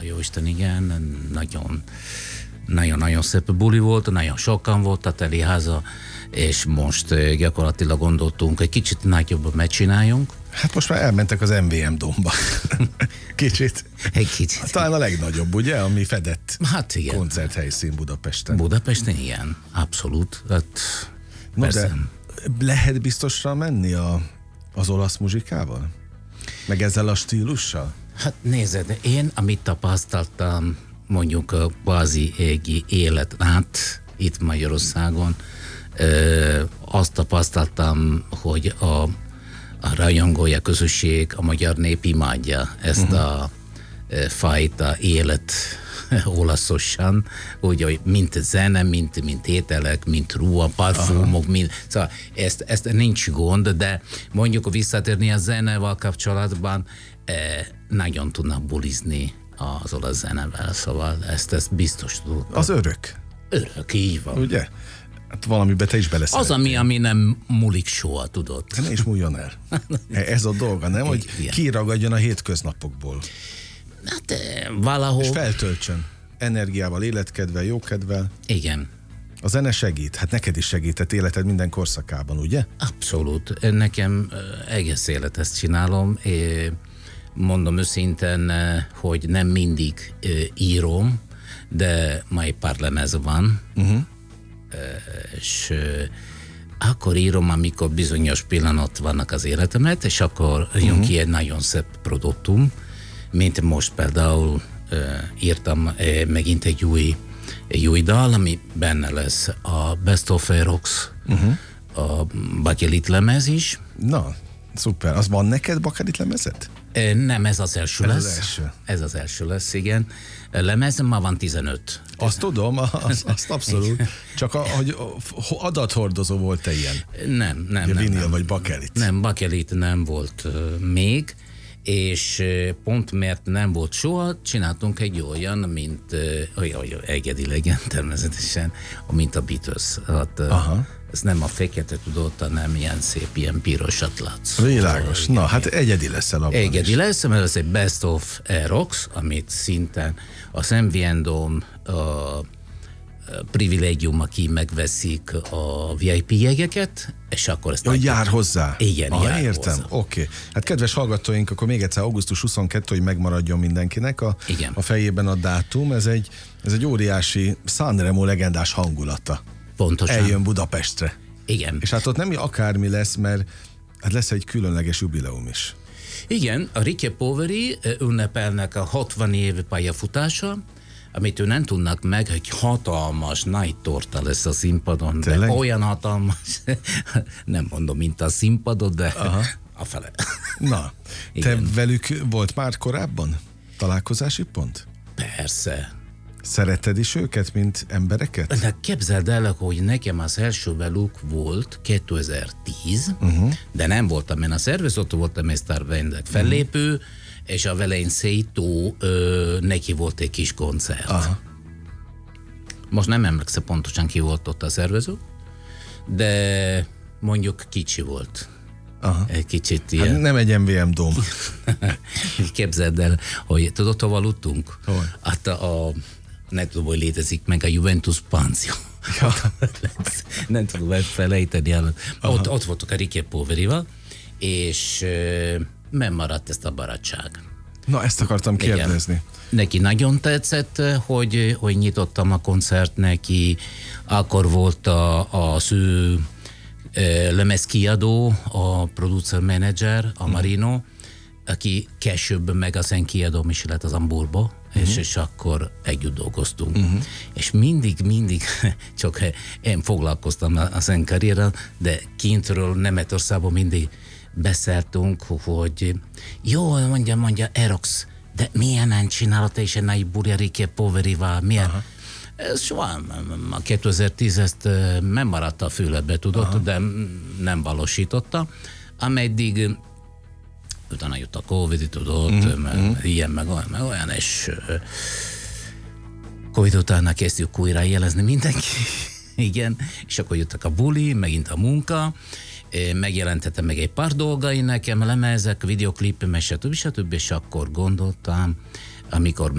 hála jó Isten, igen, nagyon szép buli volt, nagyon sokan volt a teliháza, és most gyakorlatilag gondoltunk, egy kicsit nagyobbat megcsináljunk. Hát most már elmentek az MVM Dómba. Kicsit. Egy kicsit. Talán a legnagyobb, ugye, ami fedett Hát igen. koncerthelyszín Budapesten. Budapesten igen, abszolút. Hát, No, persze. de lehet biztosra menni az olasz muzsikával? Meg ezzel a stílussal? Hát nézed, én amit tapasztaltam mondjuk a kvázi égi élet át itt Magyarországon, azt tapasztaltam, hogy a rajongója közösség, a magyar nép imádja ezt a fajta élet olaszosan, hogy mint zene, mint ételek, mint ruha, parfumok, szóval ezt nincs gond, de mondjuk visszatérni a zenevel kapcsolatban, nagyon tudnak bulizni az olasz zenevel, szóval ezt biztos tudok. Az örök. Örök, így van. Ugye? Hát valamiben te is Az, ami nem múlik soha, tudod. Ne is múljon el. Ez a dolga, nem? Hogy Igen. kiragadjon a hétköznapokból. Hát valahol... És feltöltsön. Energiával, életkedvel, jókedvel. Igen. A zene segít. Hát neked is segített életed minden korszakában, ugye? Abszolút. Nekem egész élet ezt csinálom. Mondom őszintén, hogy nem mindig írom, de majd pár lemez van. És akkor írom, amikor bizonyos pillanat vannak az életemet, és akkor jön ki egy nagyon szép produktum, mint most például írtam megint egy új dal, ami benne lesz a Best of Rocks, a Bakelit lemez is. Na, szuper. Az van neked Bakelit lemezet? Nem, ez az első Ez lesz. az első. Ez az első lesz, igen. Lemez ma van 15. Azt tudom, azt abszolút. Csak hogy adathordozó volt te ilyen? Nem. Vinil vagy bakelit? Nem, bakelit nem volt még, és pont mert nem volt soha, csináltunk egy olyan, mint egyedileg természetesen, mint a Beatles. Hát, ez nem a fekete tudott, hanem ilyen szép, ilyen pirosat látsz. Világos. Na, hát egyedi leszel abban Egyedi is. lesz, mert ez egy Best of Rocks, amit szinten az MVM Dome privilégium, aki megveszik a VIP jegyeket, és akkor ezt... Jár hozzá? Igen, jár értem. hozzá. Oké. Hát kedves hallgatóink, akkor még egyszer augusztus 22, hogy megmaradjon mindenkinek a fejében a dátum. Ez egy óriási Sanremo legendás hangulata. Pontosan. Eljön Budapestre. Igen. És hát ott nem akármi lesz, mert hát lesz egy különleges jubileum is. Igen, a Ricky Poveri ünnepelnek a 60 év pályafutása, amit ő nem tudnak meg, hogy hatalmas nagy torta lesz a színpadon. Tényleg? De olyan hatalmas, nem mondom, mint a színpadon, de a fele. Na, te velük volt már korábban találkozási pont? Persze. Szeretted is őket, mint embereket? De képzeld el, hogy nekem az első velük volt 2010, de nem voltam én a szervező, voltam egy Star Vendek fellépő, és a Velein Szétó neki volt egy kis koncert. Most nem emlékszem pontosan ki volt ott a szervező, de mondjuk kicsi volt. Egy kicsit ilyen. Hát nem egy MVM Dome. Képzeld el, hogy tudod, hova aludtunk? Hol? Hát nem tudom, hogy létezik meg a Juventus Panzió. Ja. Nem tudom elfelejteni. Ott voltak a Ricky Poverival, és megmaradt ezt a barátság. Na, ezt akartam kérdezni. Igen. Neki nagyon tetszett, hogy nyitottam a koncert neki, akkor volt az ő lemezkiadó, a producer manager, a Marino, aki később meg a zenkiadóm is lett az Hamburgba, és akkor együtt dolgoztunk. És mindig csak én foglalkoztam a zenkarrierrel, de kintről Németországban mindig beszéltünk, hogy jó, mondja, Erox, de milyen csinálod és egy nagy buli Ricky Poverival, milyen? Ez soha, a 2010 ezt nem maradt a füledbe, tudod, de nem valósította, ameddig utána jött a Covid, tudod, ilyen meg olyan, és Covid utána kezdjük újra jelezni mindenki, igen, és akkor jöttek a buli, megint a munka, megjelentettem meg egy pár dolgai nekem, lemezek, videoklipem, stb. És akkor gondoltam, amikor